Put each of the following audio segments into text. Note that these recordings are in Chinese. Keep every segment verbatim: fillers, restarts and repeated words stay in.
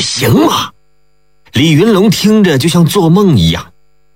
行吗？李云龙听着就像做梦一样。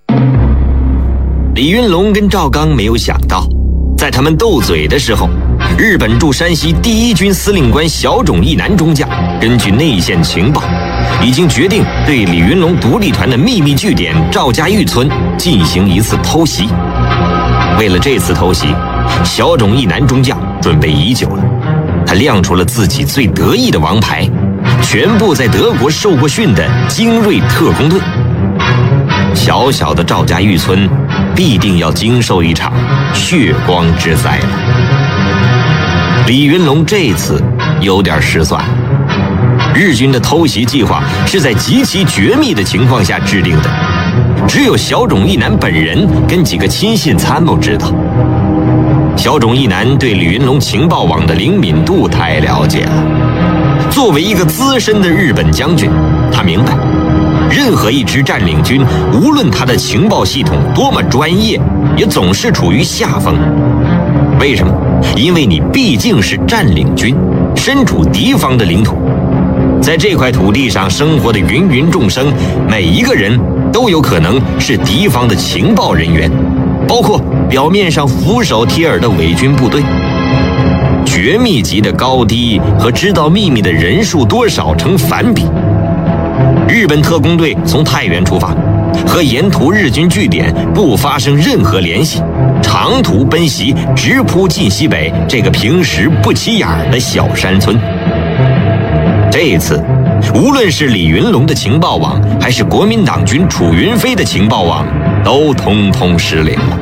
李云龙跟赵刚没有想到，在他们斗嘴的时候，日本驻山西第一军司令官小冢义男中将根据内线情报，已经决定对李云龙独立团的秘密据点赵家峪村进行一次偷袭。为了这次偷袭，小冢义男中将准备已久了，他亮出了自己最得意的王牌，全部在德国受过训的精锐特工队。小小的赵家峪村必定要经受一场血光之灾了。李云龙这次有点失算，日军的偷袭计划是在极其绝密的情况下制定的，只有小冢义男本人跟几个亲信参谋知道。小冢义男对李云龙情报网的灵敏度太了解了，作为一个资深的日本将军，他明白任何一支占领军，无论他的情报系统多么专业，也总是处于下风。为什么？因为你毕竟是占领军，身处敌方的领土，在这块土地上生活的芸芸众生，每一个人都有可能是敌方的情报人员，包括表面上俯首帖耳的伪军部队。绝密级的高低和知道秘密的人数多少成反比。日本特工队从太原出发，和沿途日军据点不发生任何联系，长途奔袭，直扑晋西北这个平时不起眼的小山村。这一次，无论是李云龙的情报网，还是国民党军楚云飞的情报网，都通通失灵了。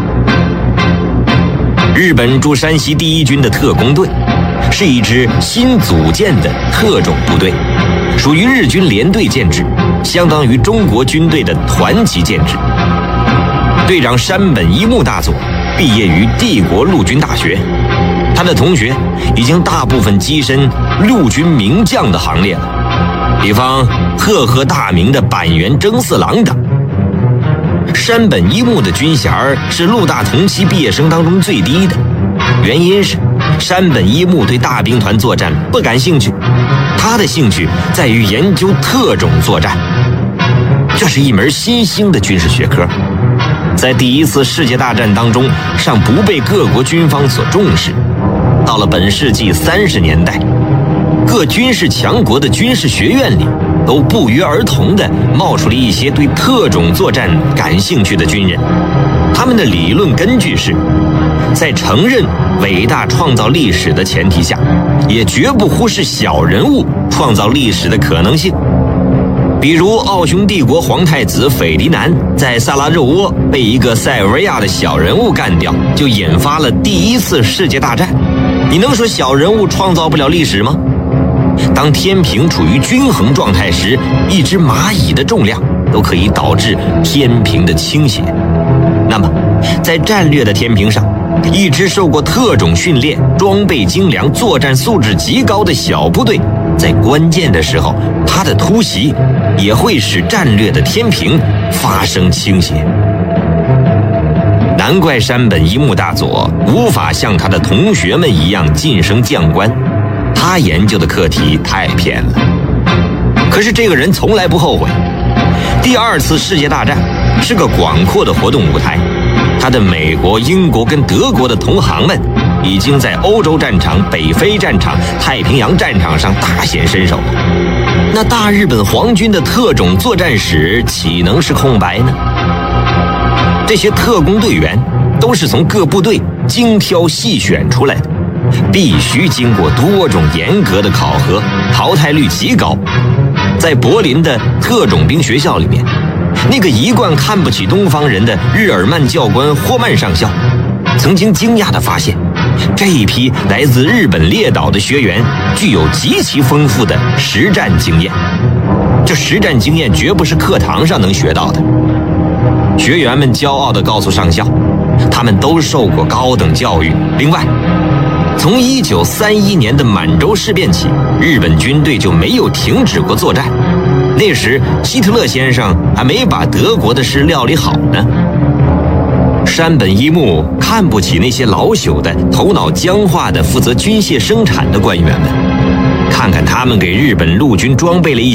日本驻山西第一军的特工队是一支新组建的特种部队，属于日军连队建制，相当于中国军队的团级建制。队长山本一木大佐毕业于帝国陆军大学，他的同学已经大部分跻身陆军名将的行列了，比方赫赫大名的板垣征四郎等。山本一木的军衔是陆大同期毕业生当中最低的，原因是山本一木对大兵团作战不感兴趣，他的兴趣在于研究特种作战，这是一门新兴的军事学科，在第一次世界大战当中尚不被各国军方所重视。到了本世纪三十年代，各军事强国的军事学院里都不约而同地冒出了一些对特种作战感兴趣的军人。他们的理论根据是，在承认伟大创造历史的前提下，也绝不忽视小人物创造历史的可能性。比如奥匈帝国皇太子斐迪南在萨拉热窝被一个塞尔维亚的小人物干掉，就引发了第一次世界大战。你能说小人物创造不了历史吗？当天平处于均衡状态时，一只蚂蚁的重量都可以导致天平的倾斜。那么在战略的天平上，一支受过特种训练、装备精良、作战素质极高的小部队，在关键的时候，它的突袭也会使战略的天平发生倾斜。难怪山本一木大佐无法像他的同学们一样晋升将官，他研究的课题太偏了。可是这个人从来不后悔。第二次世界大战是个广阔的活动舞台，他的美国、英国跟德国的同行们已经在欧洲战场、北非战场、太平洋战场上大显身手了。那大日本皇军的特种作战史岂能是空白呢？这些特工队员都是从各部队精挑细选出来的，必须经过多种严格的考核，淘汰率极高。在柏林的特种兵学校里面，那个一贯看不起东方人的日耳曼教官霍曼上校曾经惊讶地发现，这一批来自日本列岛的学员具有极其丰富的实战经验。这实战经验绝不是课堂上能学到的。学员们骄傲地告诉上校，他们都受过高等教育。另外，从一九三一年的满洲事变起，日本军队就没有停止过作战。那时希特勒先生还没把德国的事料理好呢。山本一木看不起那些老朽的、头脑僵化的负责军械生产的官员们，看看他们给日本陆军装备了一